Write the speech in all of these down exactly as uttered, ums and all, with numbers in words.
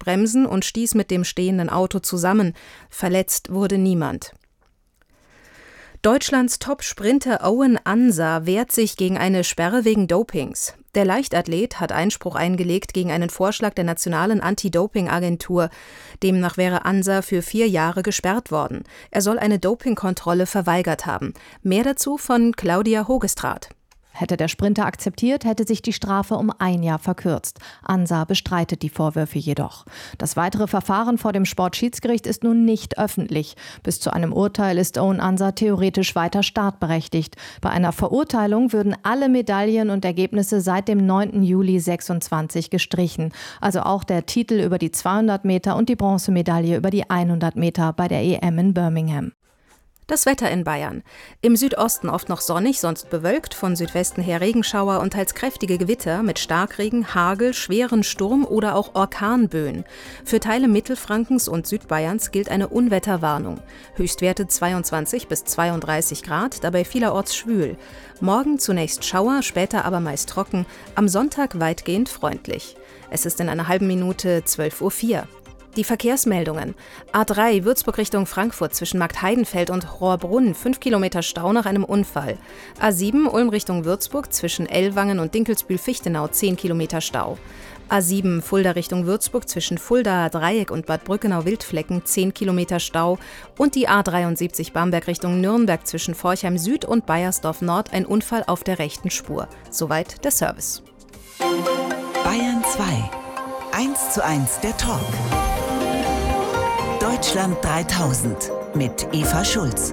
bremsen und stieß mit dem stehenden Auto zusammen. Verletzt wurde niemand. Deutschlands Top-Sprinter Owen Ansa wehrt sich gegen eine Sperre wegen Dopings. Der Leichtathlet hat Einspruch eingelegt gegen einen Vorschlag der Nationalen Anti-Doping-Agentur. Demnach wäre Ansa für vier Jahre gesperrt worden. Er soll eine Dopingkontrolle verweigert haben. Mehr dazu von Claudia Hogestraat. Hätte der Sprinter akzeptiert, hätte sich die Strafe um ein Jahr verkürzt. Ansa bestreitet die Vorwürfe jedoch. Das weitere Verfahren vor dem Sportschiedsgericht ist nun nicht öffentlich. Bis zu einem Urteil ist Owen Ansa theoretisch weiter startberechtigt. Bei einer Verurteilung würden alle Medaillen und Ergebnisse seit dem neunten Juli sechsundzwanzig gestrichen. Also auch der Titel über die zweihundert Meter und die Bronzemedaille über die hundert Meter bei der E M in Birmingham. Das Wetter in Bayern. Im Südosten oft noch sonnig, sonst bewölkt, von Südwesten her Regenschauer und teils kräftige Gewitter mit Starkregen, Hagel, schweren Sturm oder auch Orkanböen. Für Teile Mittelfrankens und Südbayerns gilt eine Unwetterwarnung. Höchstwerte zweiundzwanzig bis zweiunddreißig Grad, dabei vielerorts schwül. Morgen zunächst Schauer, später aber meist trocken, am Sonntag weitgehend freundlich. Es ist in einer halben Minute zwölf Uhr vier. Die Verkehrsmeldungen. A drei Würzburg Richtung Frankfurt zwischen Marktheidenfeld und Rohrbrunn, fünf Kilometer Stau nach einem Unfall. A sieben Ulm Richtung Würzburg zwischen Ellwangen und Dinkelsbühl-Fichtenau, zehn Kilometer Stau. A sieben Fulda Richtung Würzburg zwischen Fuldaer Dreieck und Bad Brückenau-Wildflecken, zehn Kilometer Stau. Und die A dreiundsiebzig Bamberg Richtung Nürnberg zwischen Forchheim Süd und Baiersdorf Nord, ein Unfall auf der rechten Spur. Soweit der Service. Bayern zwei. eins zu eins der Talk. Deutschland dreitausend mit Eva Schulz.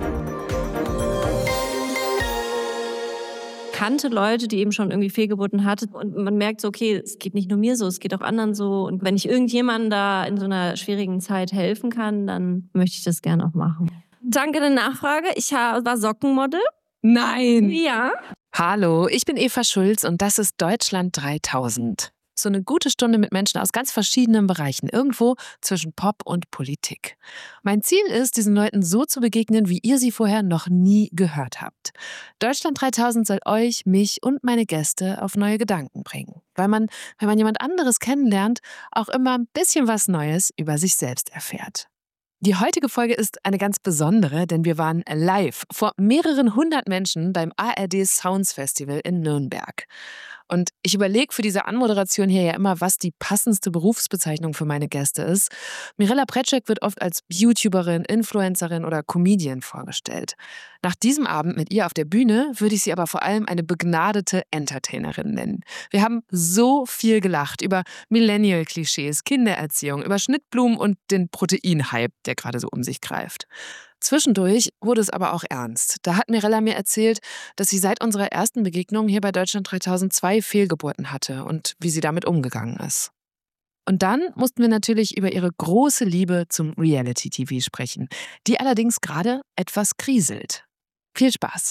Kannte Leute, die eben schon irgendwie Fehlgeburten hatten und man merkt so, okay, es geht nicht nur mir so, es geht auch anderen so und wenn ich irgendjemandem da in so einer schwierigen Zeit helfen kann, dann möchte ich das gerne auch machen. Danke der Nachfrage. Ich war Sockenmodel. Nein! Ja. Hallo, ich bin Eva Schulz und das ist Deutschland dreitausend. So eine gute Stunde mit Menschen aus ganz verschiedenen Bereichen, irgendwo zwischen Pop und Politik. Mein Ziel ist, diesen Leuten so zu begegnen, wie ihr sie vorher noch nie gehört habt. Deutschland dreitausend soll euch, mich und meine Gäste auf neue Gedanken bringen. Weil man, wenn man jemand anderes kennenlernt, auch immer ein bisschen was Neues über sich selbst erfährt. Die heutige Folge ist eine ganz besondere, denn wir waren live vor mehreren hundert Menschen beim A R D Sounds Festival in Nürnberg. Und ich überlege für diese Anmoderation hier ja immer, was die passendste Berufsbezeichnung für meine Gäste ist. Mirella Precek wird oft als YouTuberin, Influencerin oder Comedian vorgestellt. Nach diesem Abend mit ihr auf der Bühne würde ich sie aber vor allem eine begnadete Entertainerin nennen. Wir haben so viel gelacht über Millennial-Klischees, Kindererziehung, über Schnittblumen und den Proteinhype, der gerade so um sich greift. Zwischendurch wurde es aber auch ernst. Da hat Mirella mir erzählt, dass sie seit unserer ersten Begegnung hier bei Deutschland dreitausend zwei Fehlgeburten hatte und wie sie damit umgegangen ist. Und dann mussten wir natürlich über ihre große Liebe zum Reality-T V sprechen, die allerdings gerade etwas kriselt. Viel Spaß!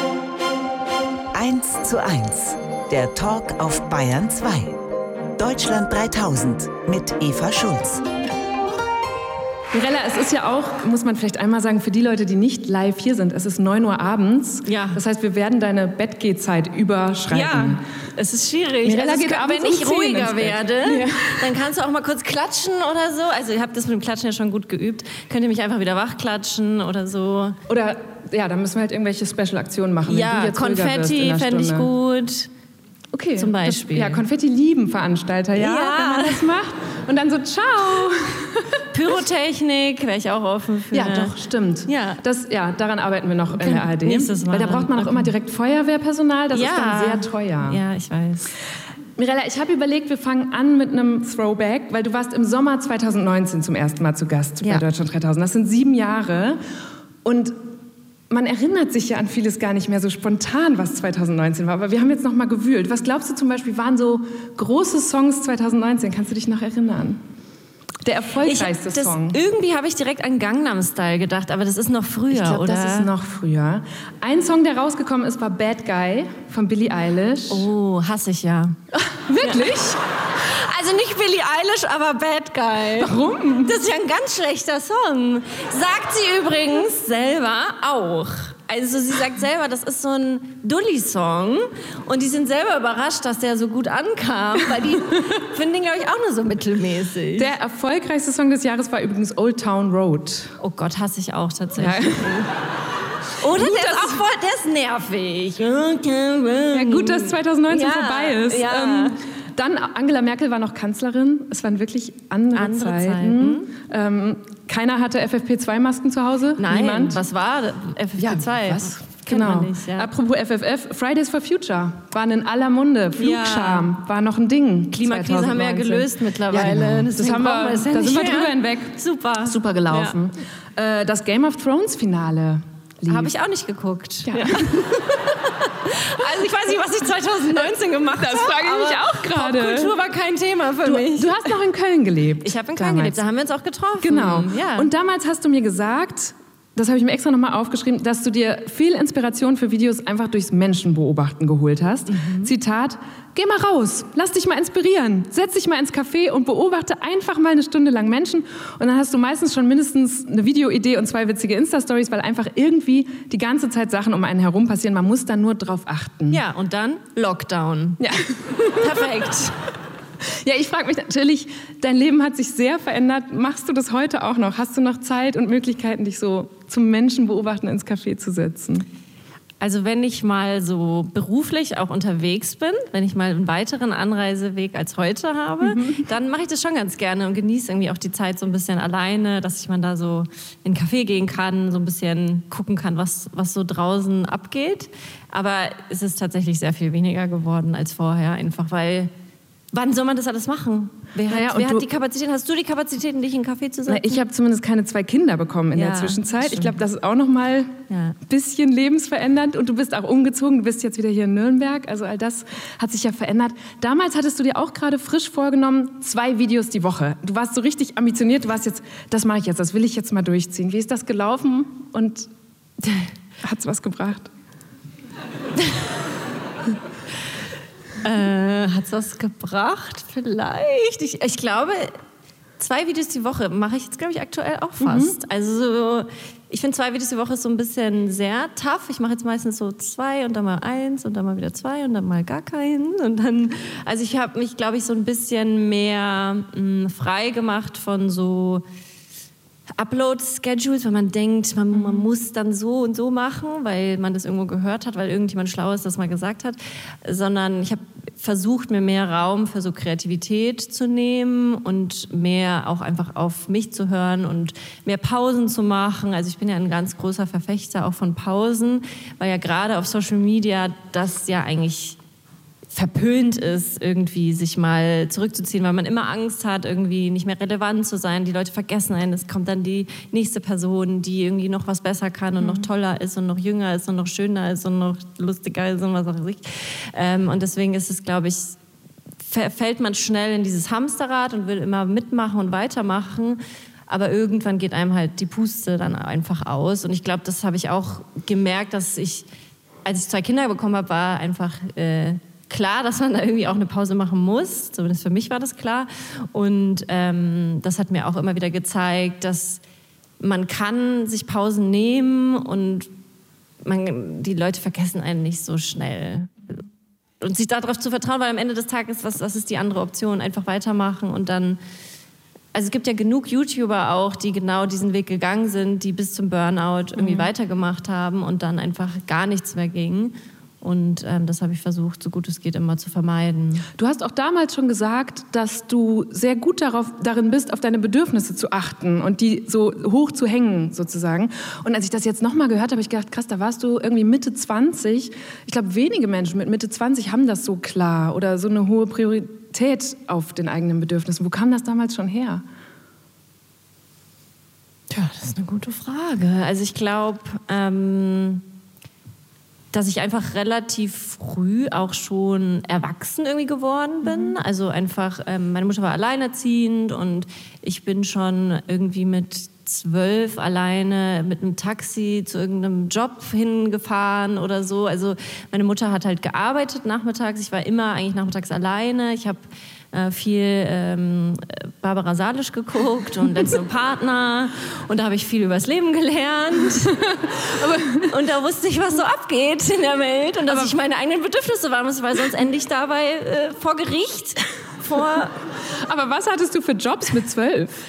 eins zu eins, der Talk auf Bayern zwei. Deutschland dreitausend mit Eva Schulz. Mirella, es ist ja auch, muss man vielleicht einmal sagen, für die Leute, die nicht live hier sind, es ist neun Uhr abends. Ja. Das heißt, wir werden deine Bettgehzeit überschreiten. Ja, es ist schwierig. Mirella also geht kann, abends wenn ich um zehn ruhiger ins Bett. werde, Ja. dann kannst du auch mal kurz klatschen oder so. Also ihr habt das mit dem Klatschen ja schon gut geübt. Könnt ihr mich einfach wieder wachklatschen oder so. Oder, ja, dann müssen wir halt irgendwelche Special-Aktionen machen. Ja, wenn du jetzt ruhiger wirst in Konfetti der fände ich Stunde. gut. Okay. Zum Beispiel. Das, ja, Konfetti lieben Veranstalter, ja, Ja. wenn man das macht. Und dann so, ciao. Pyrotechnik wäre ich auch offen für. Ja, doch, stimmt. Ja. Das, ja, daran arbeiten wir noch Okay, in der A R D. nächstes Mal Weil da dann. braucht man auch Okay. immer direkt Feuerwehrpersonal. Das ja. ist dann sehr teuer. Ja, ich weiß. Mirella, ich habe überlegt, wir fangen an mit einem Throwback, weil du warst im Sommer zweitausendneunzehn zum ersten Mal zu Gast Ja. bei Deutschland dreitausend. Das sind sieben Jahre. Und man erinnert sich ja an vieles gar nicht mehr so spontan, was zweitausendneunzehn war. Aber wir haben jetzt noch mal gewühlt. Was glaubst du zum Beispiel waren so große Songs zweitausendneunzehn? Kannst du dich noch erinnern? Der erfolgreichste Ich, das, Song. Irgendwie habe ich direkt an Gangnam Style gedacht, aber das ist noch früher, Ich glaube, oder? das ist noch früher. Ein Song, der rausgekommen ist, war Bad Guy von Billie Eilish. Oh, hasse ich ja. Wirklich? Also nicht Billie Eilish, aber Bad Guy. Warum? Das ist ja ein ganz schlechter Song. Sagt sie übrigens selber auch. Also sie sagt selber, das ist so ein Dulli-Song und die sind selber überrascht, dass der so gut ankam, weil die finden den, glaube ich, auch nur so mittelmäßig. Der erfolgreichste Song des Jahres war übrigens Old Town Road. Oh Gott, hasse ich auch tatsächlich. Ja. Oder gut, der ist auch voll, der ist nervig. Ja, gut, dass zwanzig neunzehn ja, vorbei ist. Ja. Ähm, dann Angela Merkel war noch Kanzlerin. Es waren wirklich andere, andere Zeiten. Zeiten. Ähm, keiner hatte F F P zwei Masken zu Hause. Nein, Niemand. was war F F P zwei? Ja, was? Kennt Genau. man nicht, ja. Apropos F F F, Fridays for Future waren in aller Munde. Flugscham ja. war noch ein Ding. Klimakrise haben wir ja gelöst mittlerweile. Ja, genau. Das haben wir, das da sind wir drüber hinweg. Super. Super gelaufen. Ja. Äh, das Game of Thrones Finale. Habe ich auch nicht geguckt. Ja. Also ich weiß nicht, was ich zwanzig neunzehn gemacht habe. Das frage ich mich auch gerade. Popkultur war kein Thema für du, mich. Du hast noch in Köln gelebt. Ich habe in Köln damals. gelebt, da haben wir uns auch getroffen. Genau. Ja. Und damals hast du mir gesagt, das habe ich mir extra nochmal aufgeschrieben, dass du dir viel Inspiration für Videos einfach durchs Menschenbeobachten geholt hast. Mhm. Zitat, geh mal raus, lass dich mal inspirieren, setz dich mal ins Café und beobachte einfach mal eine Stunde lang Menschen. Und dann hast du meistens schon mindestens eine Videoidee und zwei witzige Insta-Stories, weil einfach irgendwie die ganze Zeit Sachen um einen herum passieren. Man muss da nur drauf achten. Ja, und dann Lockdown. Ja. Perfekt. Ja, ich frage mich natürlich, dein Leben hat sich sehr verändert. Machst du das heute auch noch? Hast du noch Zeit und Möglichkeiten, dich so zum Menschen beobachten ins Café zu setzen? Also wenn ich mal so beruflich auch unterwegs bin, wenn ich mal einen weiteren Anreiseweg als heute habe, mhm. dann mache ich das schon ganz gerne und genieße irgendwie auch die Zeit so ein bisschen alleine, dass ich mal da so in einen Café gehen kann, so ein bisschen gucken kann, was, was so draußen abgeht. Aber es ist tatsächlich sehr viel weniger geworden als vorher, einfach weil... Wann soll man das alles machen? Wer, hat, naja, wer du, hat die Kapazitäten? Hast du die Kapazitäten, dich in einen Café zu setzen? Na, ich habe zumindest keine zwei Kinder bekommen in ja, der Zwischenzeit. Ich glaube, das ist auch noch mal ja. ein bisschen lebensverändernd. Und du bist auch umgezogen. Du bist jetzt wieder hier in Nürnberg. Also all das hat sich ja verändert. Damals hattest du dir auch gerade frisch vorgenommen, zwei Videos die Woche. Du warst so richtig ambitioniert. Du warst jetzt, das mache ich jetzt, das will ich jetzt mal durchziehen. Wie ist das gelaufen? Und hat's was gebracht? Äh, hat's was gebracht? Vielleicht. Ich, ich glaube, zwei Videos die Woche mache ich jetzt, glaube ich, aktuell auch fast. Mhm. Also so, ich finde, zwei Videos die Woche ist so ein bisschen sehr tough. Ich mache jetzt meistens so zwei und dann mal eins und dann mal wieder zwei und dann mal gar keinen. Und dann, also ich habe mich, glaube ich, so ein bisschen mehr mh, frei gemacht von so Upload-Schedules, weil man denkt, man, man muss dann so und so machen, weil man das irgendwo gehört hat, weil irgendjemand Schlaues das mal gesagt hat, sondern ich habe versucht, mir mehr Raum für so Kreativität zu nehmen und mehr auch einfach auf mich zu hören und mehr Pausen zu machen. Also ich bin ja ein ganz großer Verfechter auch von Pausen, weil ja gerade auf Social Media das ja eigentlich verpönt ist, irgendwie sich mal zurückzuziehen, weil man immer Angst hat, irgendwie nicht mehr relevant zu sein. Die Leute vergessen einen. Es kommt dann die nächste Person, die irgendwie noch was besser kann und mhm. noch toller ist und noch jünger ist und noch schöner ist und noch lustiger ist und was auch immer. Ähm, und deswegen ist es, glaube ich, fällt man schnell in dieses Hamsterrad und will immer mitmachen und weitermachen. Aber irgendwann geht einem halt die Puste dann einfach aus. Und ich glaube, das habe ich auch gemerkt, dass ich, als ich zwei Kinder bekommen habe, war einfach... Äh, klar, dass man da irgendwie auch eine Pause machen muss. Zumindest für mich war das klar. Und ähm, das hat mir auch immer wieder gezeigt, dass man kann sich Pausen nehmen und man, die Leute vergessen einen nicht so schnell. Und sich darauf zu vertrauen, weil am Ende des Tages, was, was ist die andere Option? Einfach weitermachen und dann... Also es gibt ja genug YouTuber auch, die genau diesen Weg gegangen sind, die bis zum Burnout irgendwie mhm. weitergemacht haben und dann einfach gar nichts mehr ging. Und ähm, das habe ich versucht, so gut es geht, immer zu vermeiden. Du hast auch damals schon gesagt, dass du sehr gut darauf, darin bist, auf deine Bedürfnisse zu achten und die so hoch zu hängen, sozusagen. Und als ich das jetzt nochmal gehört habe, habe ich gedacht, krass, da warst du irgendwie Mitte zwanzig. Ich glaube, wenige Menschen mit Mitte zwanzig haben das so klar oder so eine hohe Priorität auf den eigenen Bedürfnissen. Wo kam das damals schon her? Tja, das ist eine gute Frage. Also ich glaube... Ähm dass ich einfach relativ früh auch schon erwachsen irgendwie geworden bin. Mhm. Also einfach, ähm, meine Mutter war alleinerziehend und ich bin schon irgendwie mit zwölf alleine mit einem Taxi zu irgendeinem Job hingefahren oder so. Also meine Mutter hat halt gearbeitet nachmittags. Ich war immer eigentlich nachmittags alleine. Ich habe äh, viel ähm, Barbara Salisch geguckt und dann so Partner und da habe ich viel übers Leben gelernt. Aber, und da wusste ich, was so abgeht in der Welt und dass aber ich meine eigenen Bedürfnisse wahren muss, weil sonst ende ich dabei äh, vor Gericht. Vor Aber was hattest du für Jobs mit zwölf?